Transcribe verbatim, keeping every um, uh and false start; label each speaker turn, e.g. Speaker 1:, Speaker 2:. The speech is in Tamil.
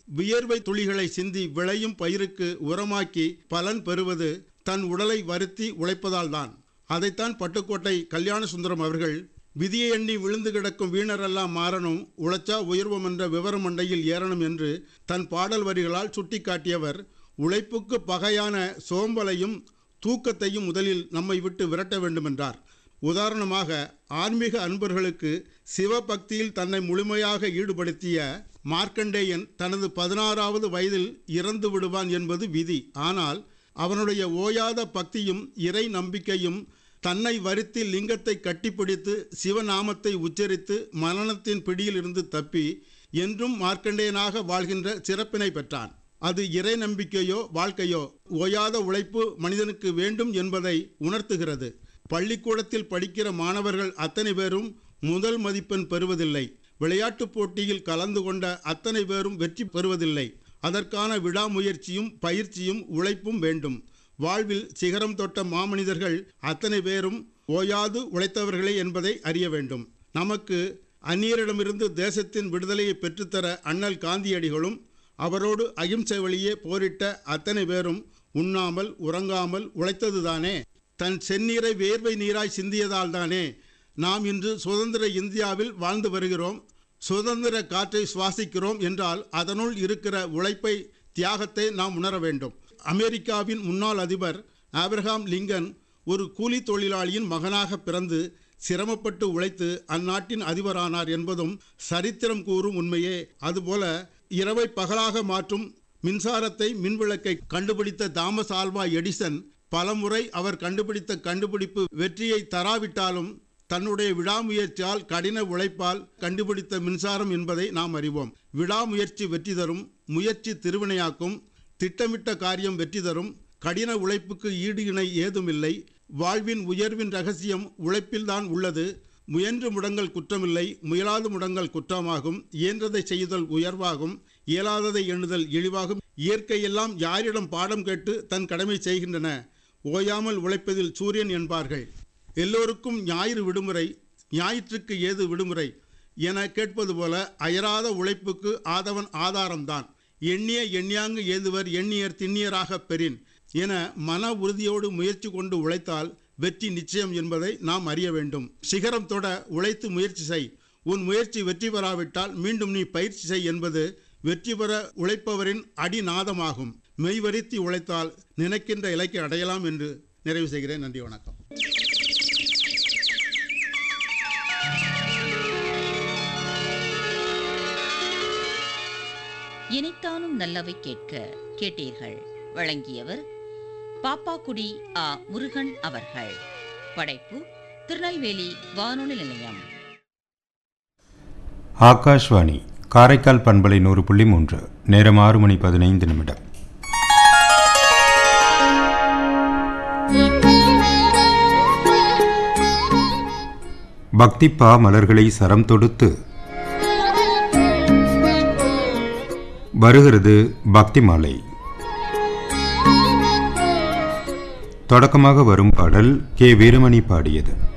Speaker 1: வியர்வை துளிகளை சிந்தி விளையும் பயிருக்கு உரமாக்கி பலன் பெறுவது தன் உடலை வருத்தி உழைப்பதால் தான். அதைத்தான் பட்டுக்கோட்டை கல்யாண சுந்தரம் அவர்கள் விதியை எண்ணி விழுந்து கிடக்கும் வீணரெல்லாம் மாறணும், உழைச்சா உயர்வம் என்ற விவரம் மண்டையில் ஏறணும் என்று தன் பாடல் வரிகளால் சுட்டி காட்டியவர் உழைப்புக்கு பகையான சோம்பலையும் தூக்கத்தையும் முதலில் நம்மை விட்டு விரட்ட வேண்டுமென்றார். உதாரணமாக ஆன்மீக அன்பர்களுக்கு சிவபக்தியில் தன்னை முழுமையாக ஈடுபடுத்திய மார்க்கண்டேயன் தனது பதினாறாவது வயதில் இறந்து விடுவான் என்பது விதி. ஆனால் அவனுடைய ஓயாத பக்தியும் இறை நம்பிக்கையும் தன்னை வருத்தி லிங்கத்தை கட்டிப்பிடித்து சிவநாமத்தை உச்சரித்து மரணத்தின் பிடியில் இருந்து தப்பி என்றும் மார்க்கண்டேயனாக வாழ்கின்ற சிறப்பினை பெற்றான். அது இறை நம்பிக்கையோ வாழ்க்கையோ ஓயாத உழைப்பு மனிதனுக்கு வேண்டும் என்பதை உணர்த்துகிறது. பள்ளிக்கூடத்தில் படிக்கிற மாணவர்கள் அத்தனை பேரும் முதல் மதிப்பெண் பெறுவதில்லை. விளையாட்டுப் போட்டியில் கலந்து கொண்ட அத்தனை பேரும் வெற்றி பெறுவதில்லை. அதற்கான விடாமுயற்சியும் பயிற்சியும் உழைப்பும் வேண்டும். வாழ்வில் சிகரம் தொட்ட மாமனிதர்கள் அத்தனை பேரும் ஓயாது உழைத்தவர்களே என்பதை அறிய வேண்டும். நமக்கு அந்நியரிடமிருந்து தேசத்தின் விடுதலையை பெற்றுத்தர அண்ணல் காந்தியடிகளும் அவரோடு அகிம்சை வழியே போரிட்ட அத்தனை பேரும் உண்ணாமல் உறங்காமல் உழைத்ததுதானே. தன் செந்நீரை வேர்வை நீராய் சிந்தியதால் தானே நாம் இன்று சுதந்திர இந்தியாவில் வாழ்ந்து வருகிறோம். சுதந்திர காற்றை சுவாசிக்கிறோம் என்றால் அதனுள் இருக்கிற உழைப்பை, தியாகத்தை நாம் உணர வேண்டும். அமெரிக்காவின் முன்னாள் அதிபர் ஆப்ரஹாம் லிங்கன் ஒரு கூலி தொழிலாளியின் மகனாக பிறந்து சிரமப்பட்டு உழைத்து அந்நாட்டின் அதிபரானார் என்பதும் சரித்திரம் கூறும் உண்மையே. அதுபோல இரவை பகலாக மாற்றும் மின்சாரத்தை, மின்விளக்கை கண்டுபிடித்த தாமஸ் ஆல்வா எடிசன் பலமுறை அவர் கண்டுபிடித்த கண்டுபிடிப்பு வெற்றியை தராவிட்டாலும் தன்னுடைய விடாமுயற்சியால், கடின உழைப்பால் கண்டுபிடித்த மின்சாரம் என்பதை நாம் அறிவோம். விடாமுயற்சி வெற்றி தரும், முயற்சி திருவினையாக்கும், திட்டமிட்ட காரியம் வெற்றி தரும். கடின உழைப்புக்கு ஈடு இணை ஏதுமில்லை. வாழ்வின் உயர்வின் ரகசியம் உழைப்பில்தான் உள்ளது. முயன்று முடங்கல் குற்றமில்லை, முயலாது முடங்கல் குற்றமாகும். இயன்றதை செய்தல் உயர்வாகும், இயலாததை எண்ணுதல் இழிவாகும். இயற்கையெல்லாம் யாரிடம் பாடம் கேட்டு தன் கடமை செய்கின்றன. ஓயாமல் உழைப்பதில் சூரியன் என்பார்கள். எல்லோருக்கும் ஞாயிறு விடுமுறை, ஞாயிற்றுக்கு ஏது விடுமுறை என கேட்பது போல அயராத உழைப்புக்கு ஆதவன் ஆதாரம்தான். எண்ணிய எண்ணியாங்கு ஏதுவர் எண்ணியர் திண்ணியராக பெறின் என மன உறுதியோடு முயற்சி கொண்டு உழைத்தால் வெற்றி நிச்சயம் என்பதை நாம் அறிய வேண்டும். சிகரம் தொட உழைத்து முயற்சி செய். உன் முயற்சி வெற்றி பெறாவிட்டால் மீண்டும் நீ பயிற்சி செய் என்பது வெற்றி பெற உழைப்பவரின் அடிநாதமாகும். மெய்வரித்தி உழைத்தால் நினைக்கின்ற இலக்கை அடையலாம் என்று நிறைவு செய்கிறேன். நன்றி, வணக்கம்.
Speaker 2: இனித்தானும் நல்லவை கேட்க கேட்டீர்கள். வழங்கியவர் பாப்பாக்குடி ஆ முருகன் அவர்கள். படைப்பு திருநெல்வேலி வானொலி நிலையம்.
Speaker 3: ஆகாஷ்வாணி காரைக்கால் பண்பலை நூறு புள்ளி மூன்று. நேரம் ஆறு மணி பதினைந்து நிமிடம். பக்திப்பா மலர்களை சரம் தொடுத்து வருகிறது பக்தி மாலை. தொடக்கமாக வரும் பாடல் கே வீரமணி பாடியது.